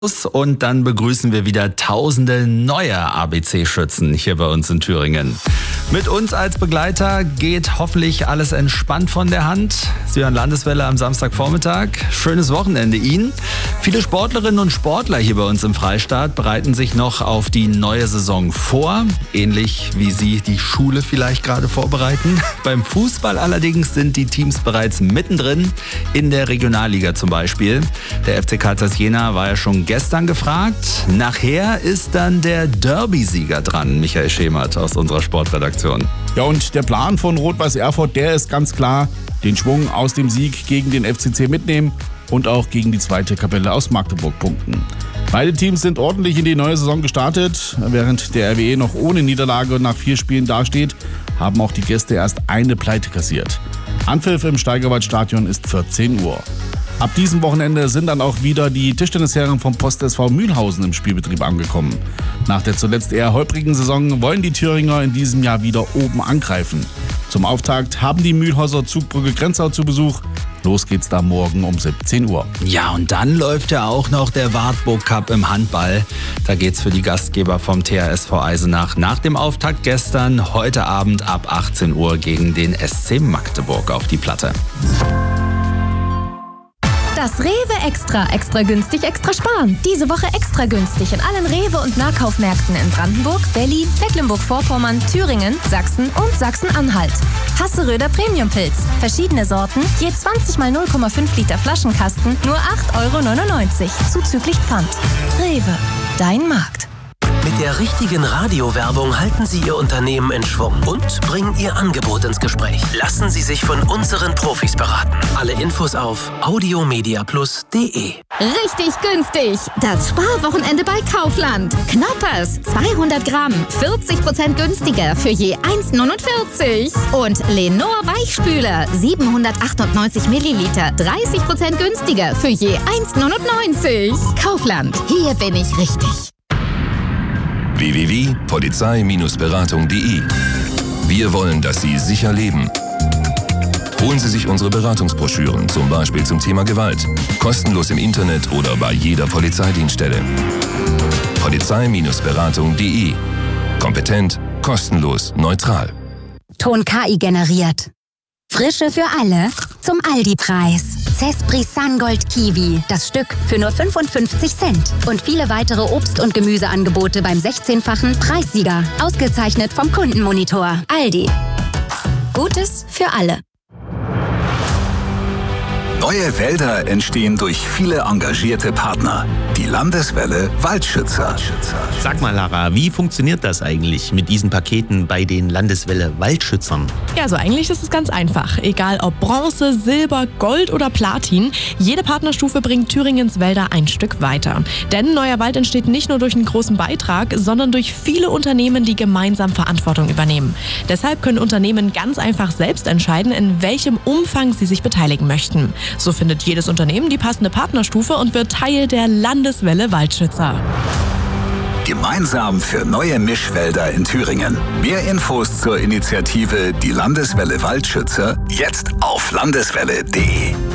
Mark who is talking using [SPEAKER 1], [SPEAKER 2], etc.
[SPEAKER 1] Und dann begrüßen wir wieder tausende neue ABC-Schützen hier bei uns in Thüringen. Mit uns als Begleiter geht hoffentlich alles entspannt von der Hand. Sie hören Landeswelle am Samstagvormittag. Schönes Wochenende Ihnen. Viele Sportlerinnen und Sportler hier bei uns im Freistaat bereiten sich noch auf die neue Saison vor. Ähnlich wie Sie die Schule vielleicht gerade vorbereiten. Beim Fußball allerdings sind die Teams bereits mittendrin. In der Regionalliga zum Beispiel. Der FC Karl Zeiss Jena war ja schon gestern gefragt. Nachher ist dann der Derby-Sieger dran, Michael Schemert aus unserer Sportredaktion.
[SPEAKER 2] Ja, und der Plan von Rot-Weiß Erfurt, der ist ganz klar, den Schwung aus dem Sieg gegen den FCC mitnehmen und auch gegen die zweite Kapelle aus Magdeburg punkten. Beide Teams sind ordentlich in die neue Saison gestartet. Während der RWE noch ohne Niederlage nach 4 Spielen dasteht, haben auch die Gäste erst eine Pleite kassiert. Anpfiff im Steigerwaldstadion ist 14 Uhr. Ab diesem Wochenende sind dann auch wieder die Tischtennisherren vom Post SV Mühlhausen im Spielbetrieb angekommen. Nach der zuletzt eher holprigen Saison wollen die Thüringer in diesem Jahr wieder oben angreifen. Zum Auftakt haben die Mühlhauser Zugbrücke Grenzau zu Besuch. Los geht's da morgen um 17 Uhr.
[SPEAKER 1] Ja, und dann läuft ja auch noch der Wartburg Cup im Handball. Da geht's für die Gastgeber vom THSV Eisenach nach dem Auftakt gestern heute Abend ab 18 Uhr gegen den SC Magdeburg auf die Platte.
[SPEAKER 3] Das Rewe Extra günstig, extra sparen. Diese Woche extra günstig in allen Rewe- und Nahkaufmärkten in Brandenburg, Berlin, Mecklenburg-Vorpommern, Thüringen, Sachsen und Sachsen-Anhalt. Hasseröder Premiumpilz. Verschiedene Sorten, je 20 mal 0,5 Liter Flaschenkasten, nur 8,99 €, zuzüglich Pfand. Rewe, dein Markt.
[SPEAKER 4] Mit der richtigen Radiowerbung halten Sie Ihr Unternehmen in Schwung und bringen Ihr Angebot ins Gespräch. Lassen Sie sich von unseren Profis beraten. Alle Infos auf audiomediaplus.de.
[SPEAKER 3] Richtig günstig. Das Sparwochenende bei Kaufland. Knoppers, 200 Gramm, 40% günstiger für je 1,49 €. Und Lenor Weichspüler, 798 Milliliter, 30% günstiger für je 1,99 €. Kaufland, hier bin ich richtig.
[SPEAKER 5] www.polizei-beratung.de. Wir wollen, dass Sie sicher leben. Holen Sie sich unsere Beratungsbroschüren, zum Beispiel zum Thema Gewalt. Kostenlos im Internet oder bei jeder Polizeidienststelle. Polizei-beratung.de. Kompetent, kostenlos, neutral.
[SPEAKER 6] Ton KI generiert. Frische für alle zum Aldi-Preis. Cespri Sungold Kiwi, das Stück für nur 55 Cent. Und viele weitere Obst- und Gemüseangebote beim 16-fachen Preissieger. Ausgezeichnet vom Kundenmonitor. Aldi. Gutes für alle.
[SPEAKER 7] Neue Wälder entstehen durch viele engagierte Partner. Die Landeswelle Waldschützer.
[SPEAKER 8] Sag mal, Lara, wie funktioniert das eigentlich mit diesen Paketen bei den Landeswelle Waldschützern?
[SPEAKER 9] Ja, also eigentlich ist es ganz einfach. Egal ob Bronze, Silber, Gold oder Platin, jede Partnerstufe bringt Thüringens Wälder ein Stück weiter. Denn neuer Wald entsteht nicht nur durch einen großen Beitrag, sondern durch viele Unternehmen, die gemeinsam Verantwortung übernehmen. Deshalb können Unternehmen ganz einfach selbst entscheiden, in welchem Umfang sie sich beteiligen möchten. So findet jedes Unternehmen die passende Partnerstufe und wird Teil der Landeswelle Waldschützer.
[SPEAKER 7] Gemeinsam für neue Mischwälder in Thüringen. Mehr Infos zur Initiative Die Landeswelle Waldschützer jetzt auf landeswelle.de.